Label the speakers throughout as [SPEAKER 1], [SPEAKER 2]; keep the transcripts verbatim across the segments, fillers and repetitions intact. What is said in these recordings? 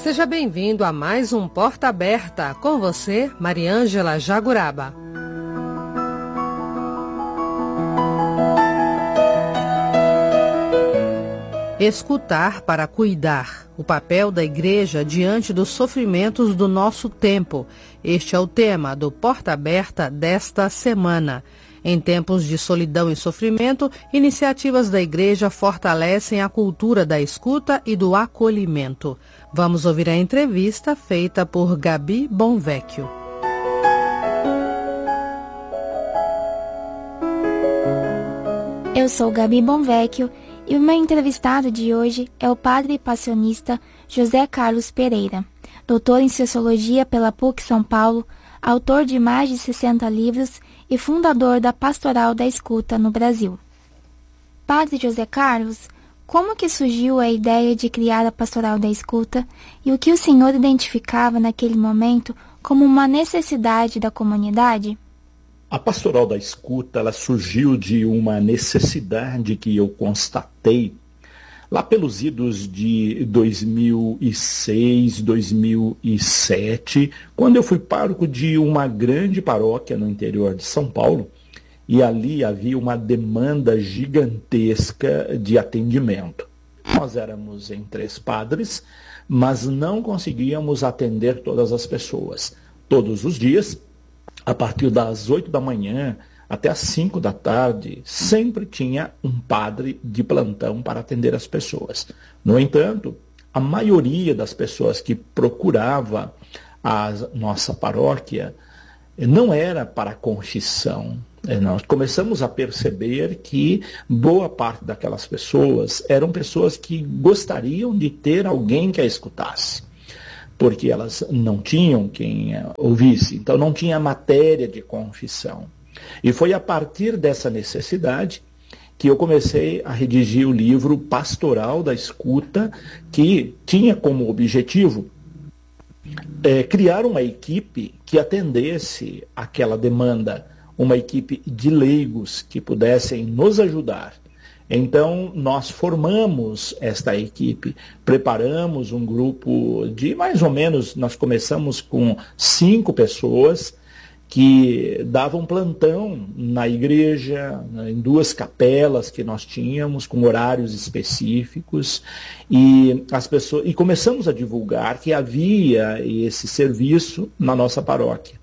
[SPEAKER 1] Seja bem-vindo a mais um Porta Aberta. Com você, Mariângela Jaguraba. Escutar para cuidar. O papel da igreja diante dos sofrimentos do nosso tempo. Este é o tema do Porta Aberta desta semana. Em tempos de solidão e sofrimento, iniciativas da igreja fortalecem a cultura da escuta e do acolhimento. Vamos ouvir a entrevista feita por Gabi Bonvecchio.
[SPEAKER 2] Eu sou Gabi Bonvecchio e o meu entrevistado de hoje é o padre passionista José Carlos Pereira, doutor em Sociologia pela P U C São Paulo, autor de mais de sessenta livros e fundador da Pastoral da Escuta no Brasil. Padre José Carlos, como que surgiu a ideia de criar a Pastoral da Escuta e o que o senhor identificava naquele momento como uma necessidade da comunidade?
[SPEAKER 3] A Pastoral da Escuta, ela surgiu de uma necessidade que eu constatei lá pelos idos de dois mil e seis, dois mil e sete, quando eu fui pároco de uma grande paróquia no interior de São Paulo, e ali havia uma demanda gigantesca de atendimento. Nós éramos em três padres, mas não conseguíamos atender todas as pessoas. Todos os dias, a partir das oito da manhã até às cinco da tarde, sempre tinha um padre de plantão para atender as pessoas. No entanto, a maioria das pessoas que procurava a nossa paróquia não era para confissão. Nós começamos a perceber que boa parte daquelas pessoas eram pessoas que gostariam de ter alguém que a escutasse, porque elas não tinham quem ouvisse, então não tinha matéria de confissão. E foi a partir dessa necessidade que eu comecei a redigir o livro Pastoral da Escuta, que tinha como objetivo é, criar uma equipe que atendesse aquela demanda, uma equipe de leigos que pudessem nos ajudar. Então, nós formamos esta equipe, preparamos um grupo de mais ou menos, nós começamos com cinco pessoas, que davam plantão na igreja, em duas capelas que nós tínhamos, com horários específicos, e, as pessoas, e começamos a divulgar que havia esse serviço na nossa paróquia.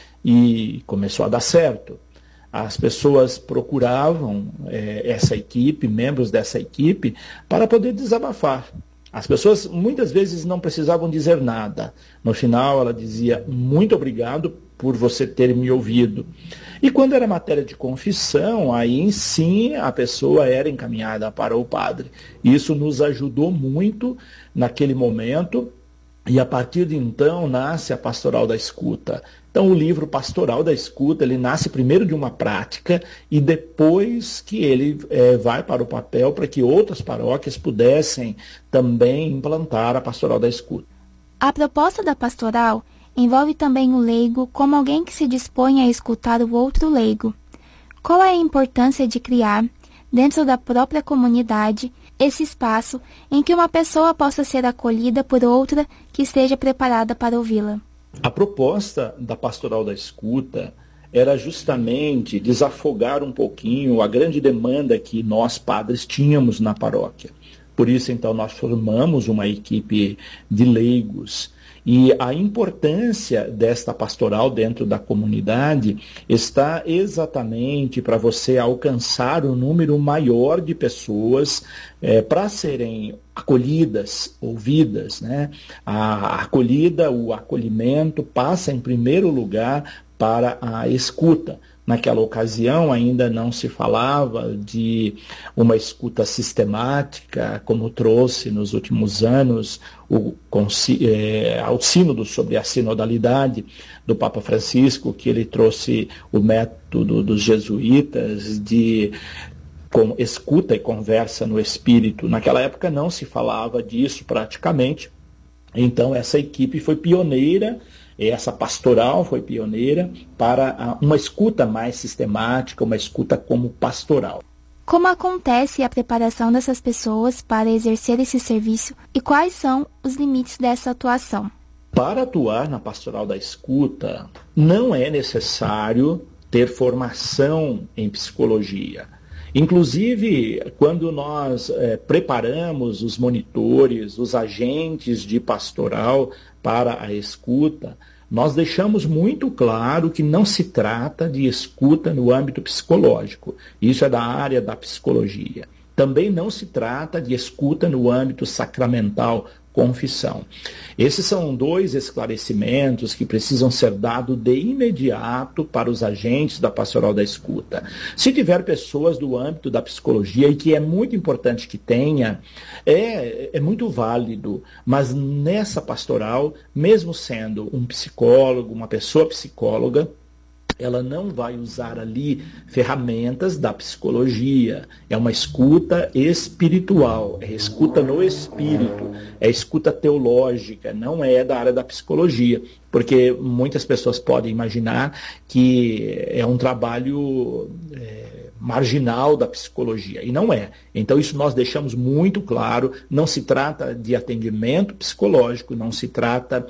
[SPEAKER 3] E começou a dar certo. As pessoas procuravam é, essa equipe, membros dessa equipe, para poder desabafar. As pessoas muitas vezes não precisavam dizer nada. No final ela dizia, muito obrigado por você ter me ouvido. E quando era matéria de confissão, aí sim a pessoa era encaminhada para o padre. Isso nos ajudou muito naquele momento, e a partir de então nasce a Pastoral da Escuta. Então o livro Pastoral da Escuta, ele nasce primeiro de uma prática e depois que ele é, vai para o papel para que outras paróquias pudessem também implantar a Pastoral da Escuta.
[SPEAKER 2] A proposta da pastoral envolve também o leigo como alguém que se dispõe a escutar o outro leigo. Qual é a importância de criar, dentro da própria comunidade, esse espaço em que uma pessoa possa ser acolhida por outra que esteja preparada para ouvi-la?
[SPEAKER 3] A proposta da Pastoral da Escuta era justamente desafogar um pouquinho a grande demanda que nós padres tínhamos na paróquia. Por isso, então, nós formamos uma equipe de leigos. E a importância desta pastoral dentro da comunidade está exatamente para você alcançar um número maior de pessoas é, para serem acolhidas, ouvidas, né? A acolhida, o acolhimento passa em primeiro lugar para a escuta. Naquela ocasião ainda não se falava de uma escuta sistemática, como trouxe nos últimos anos o, é, ao sínodo sobre a sinodalidade do Papa Francisco, que ele trouxe o método dos jesuítas de com escuta e conversa no espírito. Naquela época não se falava disso praticamente, então essa equipe foi pioneira. Essa pastoral foi pioneira para uma escuta mais sistemática, uma escuta como pastoral.
[SPEAKER 2] Como acontece a preparação dessas pessoas para exercer esse serviço e quais são os limites dessa atuação?
[SPEAKER 3] Para atuar na pastoral da escuta, não é necessário ter formação em psicologia. Inclusive, quando nós é, preparamos os monitores, os agentes de pastoral para a escuta, nós deixamos muito claro que não se trata de escuta no âmbito psicológico. Isso é da área da psicologia. Também não se trata de escuta no âmbito sacramental, confissão. Esses são dois esclarecimentos que precisam ser dados de imediato para os agentes da pastoral da escuta. Se tiver pessoas do âmbito da psicologia, e que é muito importante que tenha, é, é muito válido, mas nessa pastoral, mesmo sendo um psicólogo, uma pessoa psicóloga, ela não vai usar ali ferramentas da psicologia. É uma escuta espiritual, é escuta no espírito, é escuta teológica, não é da área da psicologia. Porque muitas pessoas podem imaginar que é um trabalho é, marginal da psicologia, e não é. Então isso nós deixamos muito claro, não se trata de atendimento psicológico, não se trata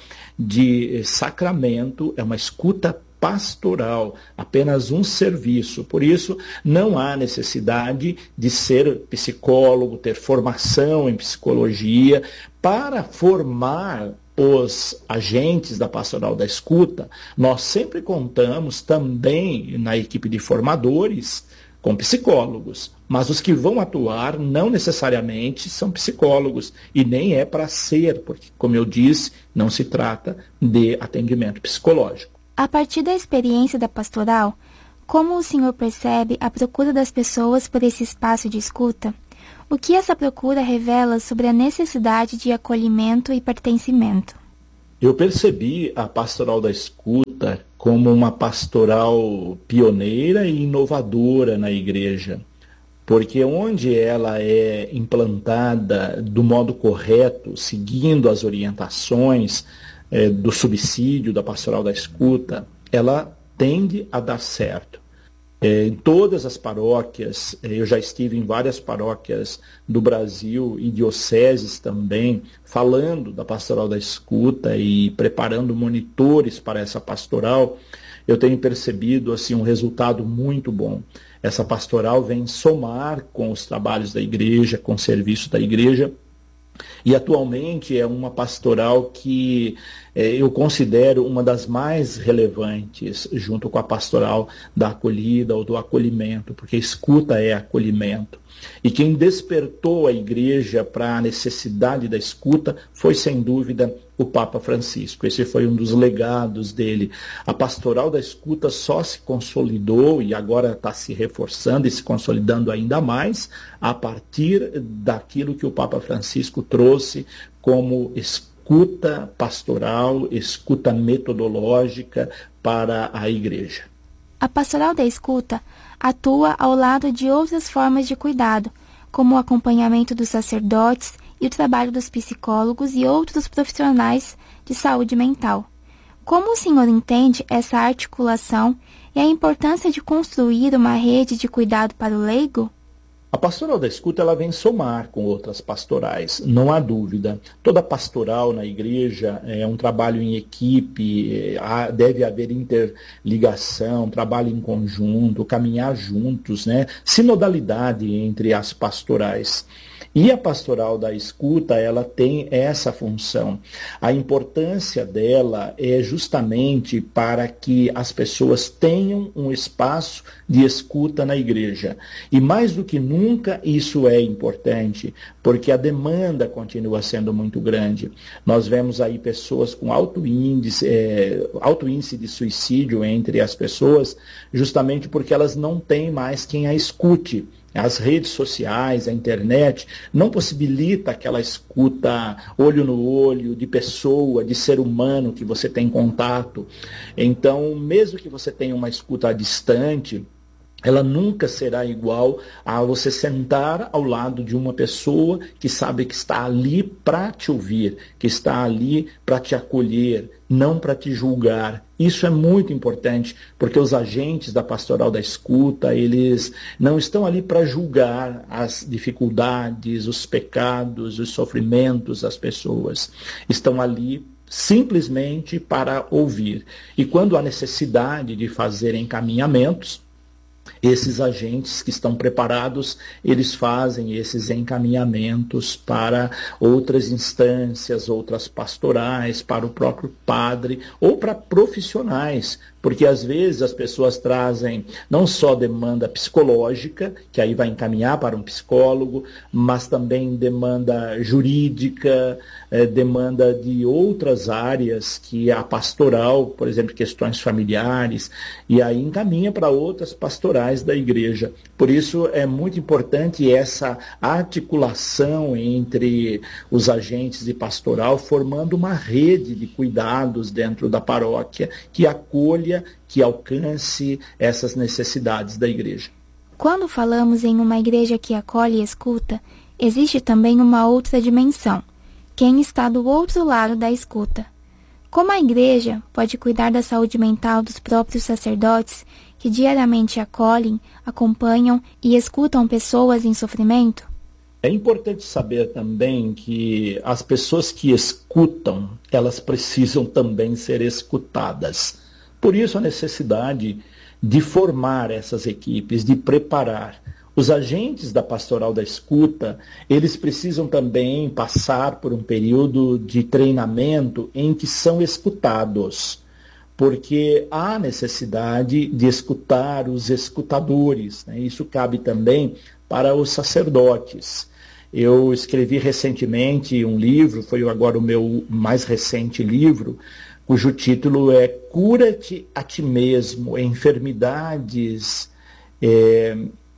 [SPEAKER 3] de sacramento, é uma escuta pastoral, apenas um serviço. Por isso, não há necessidade de ser psicólogo, ter formação em psicologia. Para formar os agentes da pastoral da escuta, nós sempre contamos também na equipe de formadores com psicólogos, mas os que vão atuar não necessariamente são psicólogos, e nem é para ser, porque, como eu disse, não se trata de atendimento psicológico.
[SPEAKER 2] A partir da experiência da pastoral, como o senhor percebe a procura das pessoas por esse espaço de escuta? O que essa procura revela sobre a necessidade de acolhimento e pertencimento?
[SPEAKER 3] Eu percebi a pastoral da escuta como uma pastoral pioneira e inovadora na igreja, porque onde ela é implantada do modo correto, seguindo as orientações É, do subsídio da pastoral da escuta, ela tende a dar certo. É, em todas as paróquias, eu já estive em várias paróquias do Brasil e dioceses também, falando da pastoral da escuta e preparando monitores para essa pastoral, eu tenho percebido assim, um resultado muito bom. Essa pastoral vem somar com os trabalhos da igreja, com o serviço da igreja, e atualmente é uma pastoral que eh, eu considero uma das mais relevantes, junto com a pastoral da acolhida ou do acolhimento, porque escuta é acolhimento. E quem despertou a igreja para a necessidade da escuta foi, sem dúvida, o Papa Francisco. Esse foi um dos legados dele. A pastoral da escuta só se consolidou e agora está se reforçando e se consolidando ainda mais a partir daquilo que o Papa Francisco trouxe como escuta pastoral, escuta metodológica para a igreja.
[SPEAKER 2] A pastoral da escuta atua ao lado de outras formas de cuidado, como o acompanhamento dos sacerdotes e o trabalho dos psicólogos e outros profissionais de saúde mental. Como o senhor entende essa articulação e a importância de construir uma rede de cuidado para o leigo?
[SPEAKER 3] A pastoral da escuta ela vem somar com outras pastorais, não há dúvida. Toda pastoral na igreja é um trabalho em equipe, deve haver interligação, trabalho em conjunto, caminhar juntos, né? Sinodalidade entre as pastorais. E a pastoral da escuta, ela tem essa função. A importância dela é justamente para que as pessoas tenham um espaço de escuta na igreja. E mais do que nunca isso é importante, porque a demanda continua sendo muito grande. Nós vemos aí pessoas com alto índice, é, alto índice de suicídio entre as pessoas, justamente porque elas não têm mais quem a escute. As redes sociais, a internet, não possibilita aquela escuta olho no olho, de pessoa, de ser humano que você tem contato. Então, mesmo que você tenha uma escuta distante, ela nunca será igual a você sentar ao lado de uma pessoa que sabe que está ali para te ouvir, que está ali para te acolher, não para te julgar. Isso é muito importante, porque os agentes da pastoral da escuta, eles não estão ali para julgar as dificuldades, os pecados, os sofrimentos das pessoas. Estão ali simplesmente para ouvir. E quando há necessidade de fazer encaminhamentos, esses agentes que estão preparados, eles fazem esses encaminhamentos para outras instâncias, outras pastorais, para o próprio padre ou para profissionais, porque às vezes as pessoas trazem não só demanda psicológica, que aí vai encaminhar para um psicólogo, mas também demanda jurídica, eh, demanda de outras áreas, que a pastoral, por exemplo, questões familiares, e aí encaminha para outras pastorais da igreja. Por isso é muito importante essa articulação entre os agentes de pastoral, formando uma rede de cuidados dentro da paróquia que acolha, que alcance essas necessidades da igreja.
[SPEAKER 2] Quando falamos em uma igreja que acolhe e escuta, existe também uma outra dimensão: quem está do outro lado da escuta. Como a igreja pode cuidar da saúde mental dos próprios sacerdotes que diariamente acolhem, acompanham e escutam pessoas em sofrimento?
[SPEAKER 3] É importante saber também que as pessoas que escutam, elas precisam também ser escutadas. Por isso a necessidade de formar essas equipes, de preparar. Os agentes da pastoral da escuta, eles precisam também passar por um período de treinamento em que são escutados, porque há necessidade de escutar os escutadores, né? Isso cabe também para os sacerdotes. Eu escrevi recentemente um livro, foi agora o meu mais recente livro, cujo título é Cura-te a ti mesmo, enfermidades é,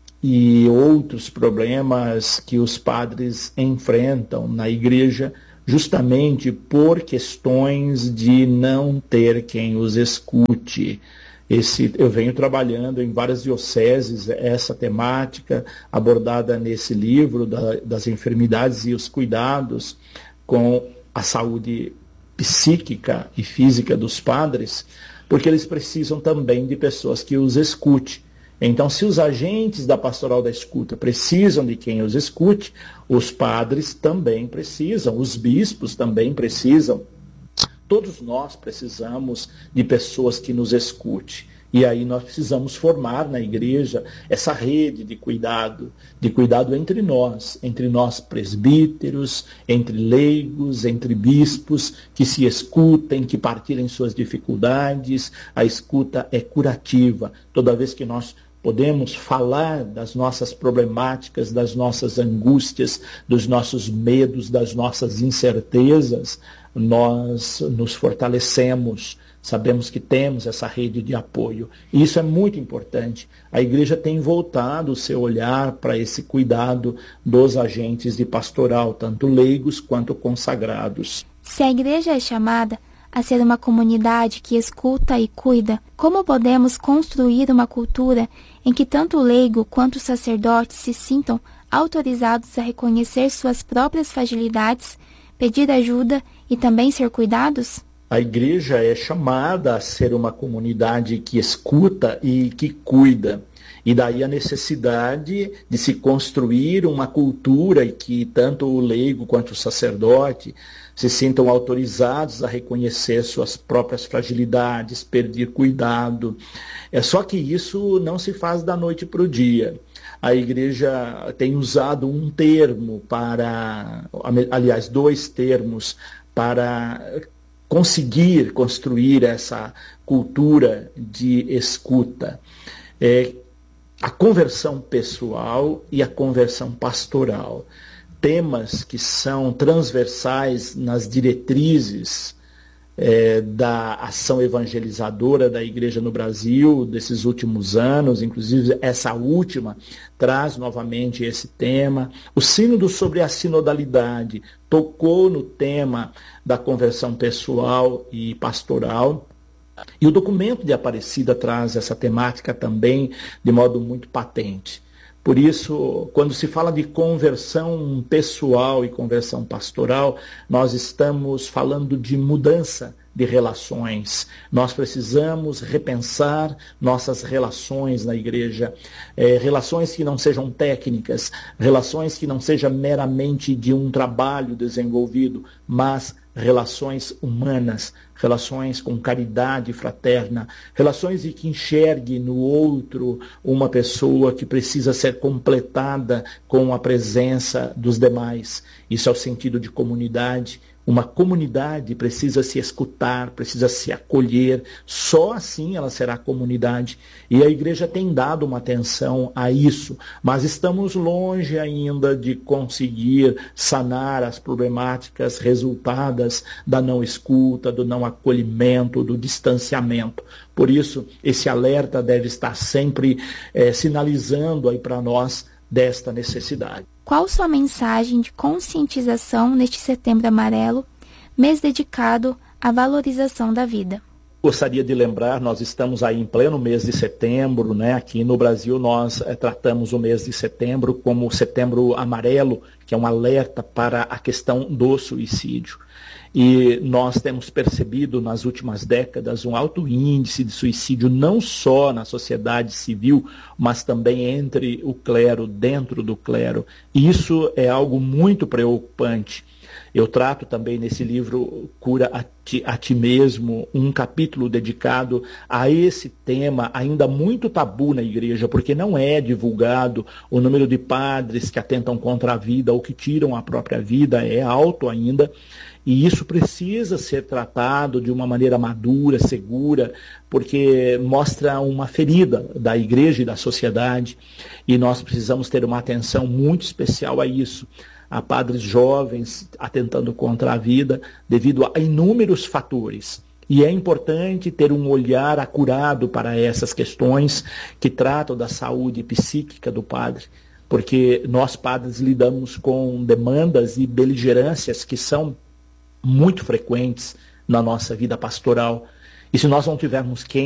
[SPEAKER 3] e outros problemas que os padres enfrentam na igreja, justamente por questões de não ter quem os escute. Esse, eu venho trabalhando em várias dioceses essa temática abordada nesse livro da, das enfermidades e os cuidados com a saúde psíquica e física dos padres, porque eles precisam também de pessoas que os escute. Então, se os agentes da pastoral da escuta precisam de quem os escute, os padres também precisam, os bispos também precisam. Todos nós precisamos de pessoas que nos escute. E aí nós precisamos formar na igreja essa rede de cuidado, de cuidado entre nós, entre nós presbíteros, entre leigos, entre bispos, que se escutem, que partilhem suas dificuldades. A escuta é curativa. Toda vez que nós podemos falar das nossas problemáticas, das nossas angústias, dos nossos medos, das nossas incertezas, nós nos fortalecemos, sabemos que temos essa rede de apoio. E isso é muito importante. A igreja tem voltado o seu olhar para esse cuidado dos agentes de pastoral, tanto leigos quanto consagrados.
[SPEAKER 2] Se a igreja é chamada a ser uma comunidade que escuta e cuida, como podemos construir uma cultura em que tanto o leigo quanto os sacerdotes se sintam autorizados a reconhecer suas próprias fragilidades, pedir ajuda e também ser cuidados?
[SPEAKER 3] A igreja é chamada a ser uma comunidade que escuta e que cuida. E daí a necessidade de se construir uma cultura em que tanto o leigo quanto o sacerdote se sintam autorizados a reconhecer suas próprias fragilidades, pedir cuidado. É só que isso não se faz da noite para o dia. A igreja tem usado um termo para, aliás, dois termos para conseguir construir essa cultura de escuta. É, a conversão pessoal e a conversão pastoral. Temas que são transversais nas diretrizes é, da ação evangelizadora da igreja no Brasil desses últimos anos, inclusive essa última traz novamente esse tema. O sínodo sobre a sinodalidade tocou no tema da conversão pessoal e pastoral. E o documento de Aparecida traz essa temática também de modo muito patente. Por isso, quando se fala de conversão pessoal e conversão pastoral, nós estamos falando de mudança de relações. Nós precisamos repensar nossas relações na igreja, é, relações que não sejam técnicas, relações que não sejam meramente de um trabalho desenvolvido, mas relações humanas, relações com caridade fraterna, relações de que enxergue no outro uma pessoa que precisa ser completada com a presença dos demais. Isso é o sentido de comunidade. Uma comunidade precisa se escutar, precisa se acolher, só assim ela será comunidade. E a igreja tem dado uma atenção a isso, mas estamos longe ainda de conseguir sanar as problemáticas resultadas da não escuta, do não acolhimento, do distanciamento. Por isso, esse alerta deve estar sempre eh, sinalizando aí para nós desta necessidade.
[SPEAKER 2] Qual sua mensagem de conscientização neste Setembro Amarelo, mês dedicado à valorização da vida?
[SPEAKER 3] Gostaria de lembrar, nós estamos aí em pleno mês de setembro, né? Aqui no Brasil nós é, tratamos o mês de setembro como o Setembro Amarelo, que é um alerta para a questão do suicídio. E nós temos percebido nas últimas décadas um alto índice de suicídio, não só na sociedade civil, mas também entre o clero, dentro do clero. E isso é algo muito preocupante. Eu trato também nesse livro Cura a ti, a ti mesmo, um capítulo dedicado a esse tema ainda muito tabu na igreja, porque não é divulgado. O número de padres que atentam contra a vida ou que tiram a própria vida é alto ainda. E isso precisa ser tratado de uma maneira madura, segura, porque mostra uma ferida da igreja e da sociedade. E nós precisamos ter uma atenção muito especial a isso. Há padres jovens atentando contra a vida devido a inúmeros fatores. E é importante ter um olhar acurado para essas questões que tratam da saúde psíquica do padre, porque nós padres lidamos com demandas e beligerâncias que são muito frequentes na nossa vida pastoral. E se nós não tivermos quem